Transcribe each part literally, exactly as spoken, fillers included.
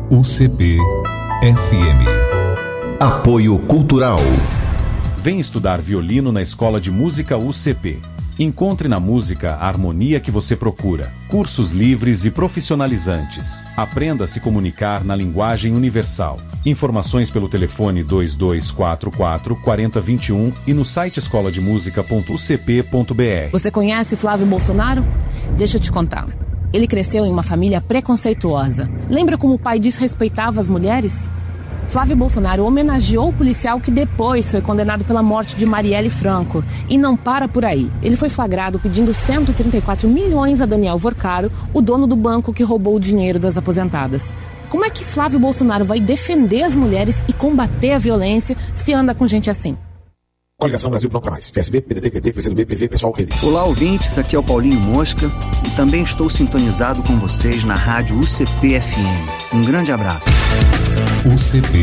U C P F M. Apoio Cultural. Vem estudar violino na Escola de Música U C P. Encontre na música a harmonia que você procura. Cursos livres e profissionalizantes. Aprenda a se comunicar na linguagem universal. Informações pelo telefone dois dois quatro quatro, quatro zero dois um e no site escola de música ponto u c p ponto b r. Você conhece Flávio Bolsonaro? Deixa eu te contar. Ele cresceu em uma família preconceituosa. Lembra como o pai desrespeitava as mulheres? Flávio Bolsonaro homenageou o policial que depois foi condenado pela morte de Marielle Franco. E não para por aí. Ele foi flagrado pedindo cento e trinta e quatro milhões a Daniel Vorcaro, o dono do banco que roubou o dinheiro das aposentadas. Como é que Flávio Bolsonaro vai defender as mulheres e combater a violência se anda com gente assim? Coligação Brasil Não Pra Mais. P S B, P D T, P T, P C do B, P V, Pessoal, Rede. Olá, ouvintes. Aqui é o Paulinho Mosca e também estou sintonizado com vocês na rádio U C P F M. Um grande abraço. U C P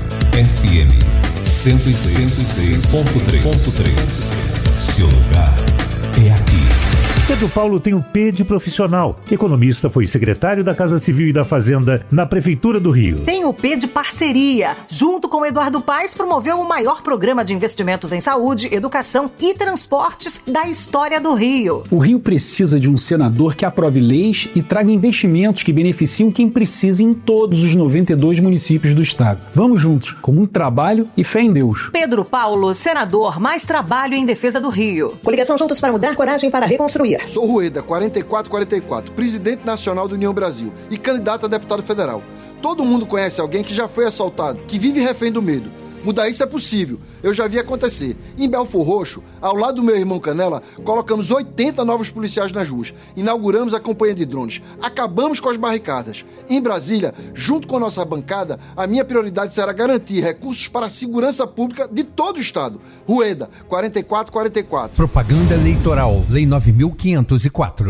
F M cento e seis ponto três. Seu lugar é aqui. Pedro Paulo tem o P de profissional. Economista, foi secretário da Casa Civil e da Fazenda na Prefeitura do Rio. Tem o P de parceria. Junto com Eduardo Paes, promoveu o maior programa de investimentos em saúde, educação e transportes da história do Rio. O Rio precisa de um senador que aprove leis e traga investimentos que beneficiam quem precisa em todos os noventa e dois municípios do estado. Vamos juntos, com muito trabalho e fé em Deus. Pedro Paulo, senador, mais trabalho em defesa do Rio. Coligação Juntos para Mudar, coragem para reconstruir. Sou Rueda, quarenta e quatro quarenta e quatro, presidente nacional do União Brasil e candidato a deputado federal. Todo mundo conhece alguém que já foi assaltado, que vive refém do medo. Mudar isso é possível, eu já vi acontecer. Em Belfor Roxo, ao lado do meu irmão Canela, colocamos oitenta novos policiais nas ruas, inauguramos a campanha de drones, acabamos com as barricadas. Em Brasília, junto com a nossa bancada, a minha prioridade será garantir recursos para a segurança pública de todo o estado. Rueda, quarenta e quatro quarenta e quatro. Propaganda Eleitoral, Lei nove mil quinhentos e quatro.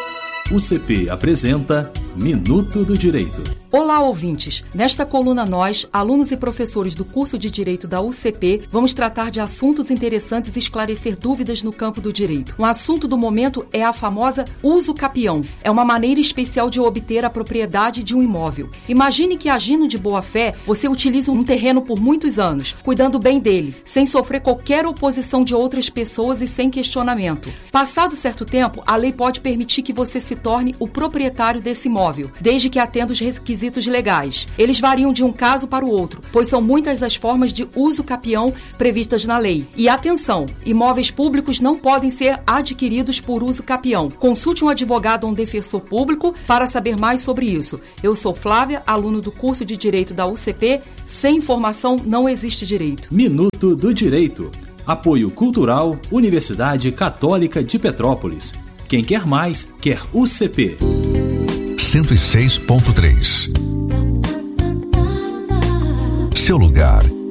U C P apresenta Minuto do Direito. Olá, ouvintes! Nesta coluna nós, alunos e professores do curso de Direito da U C P, vamos tratar de assuntos interessantes e esclarecer dúvidas no campo do direito. Um assunto do momento é a famosa uso capião. É uma maneira especial de obter a propriedade de um imóvel. Imagine que, agindo de boa fé, você utiliza um terreno por muitos anos, cuidando bem dele, sem sofrer qualquer oposição de outras pessoas e sem questionamento. Passado certo tempo, a lei pode permitir que você se torne o proprietário desse imóvel, desde que atenda os requisitos legais. Eles variam de um caso para o outro, pois são muitas as formas de uso capião previstas na lei. E atenção, imóveis públicos não podem ser adquiridos por uso capião. Consulte um advogado ou um defensor público para saber mais sobre isso. Eu sou Flávia, aluno do curso de Direito da U C P. Sem informação não existe direito. Minuto do Direito. Apoio Cultural, Universidade Católica de Petrópolis. Quem quer mais, quer U C P. cento e seis ponto três. Seu lugar